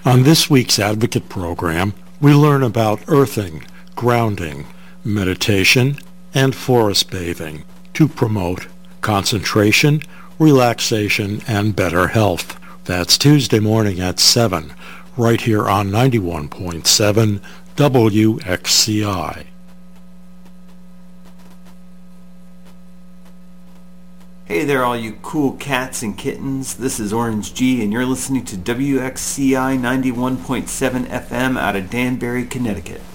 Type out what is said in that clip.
On this week's Advocate program, we learn about earthing, grounding, meditation, and forest bathing to promote concentration, relaxation, and better health. That's Tuesday morning at 7, right here on 91.7 WXCI. Hey there, all you cool cats and kittens. This is Orange G, and you're listening to WXCI 91.7 FM out of Danbury, Connecticut.